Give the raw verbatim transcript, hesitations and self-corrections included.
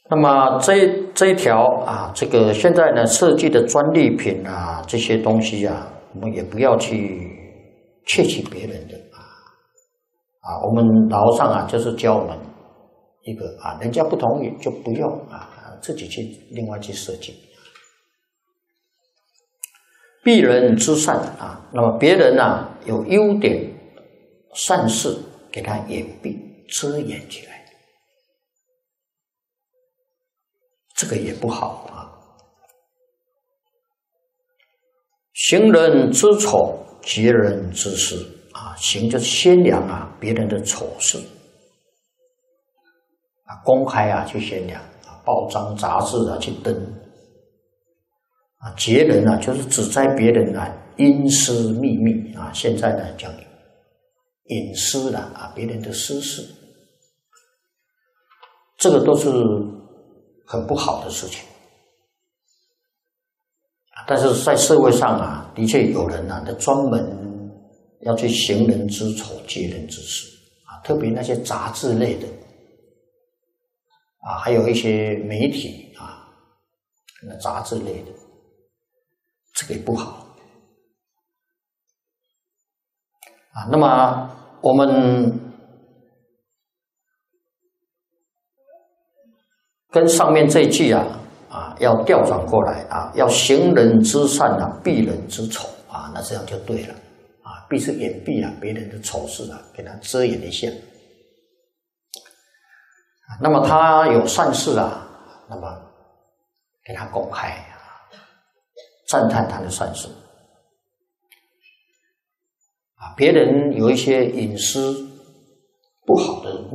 那么这这一条啊，这个现在呢设计的专利品啊，这些东西啊，我们也不要去窃取别人的啊啊，我们老和尚啊就是教我们一个啊，人家不同意就不要啊，自己去另外去设计。避人之善啊，那么别人啊有优点善事，给他掩蔽遮掩起来。这个也不好啊！行人之丑，劫人之私啊，行就是宣扬啊别人的丑事啊，公开啊去宣扬啊，报章杂志啊去登啊，劫人啊就是指摘别人啊阴私秘密啊，现在呢讲隐私了啊，别人的私事，这个都是很不好的事情。但是在社会上啊，的确有人啊，他专门要去行人之丑，劫人之私啊，特别那些杂志类的啊，还有一些媒体啊，那杂志类的，这个也不好啊。那么我们跟上面这一句啊。啊，要调转过来啊，要行人之善啊，避人之丑啊，那这样就对了啊。避是掩蔽啊别人的丑事啊，给他遮掩一下。那么他有善事啊，那么给他公开啊，赞叹他的善事啊。别人有一些隐私不好的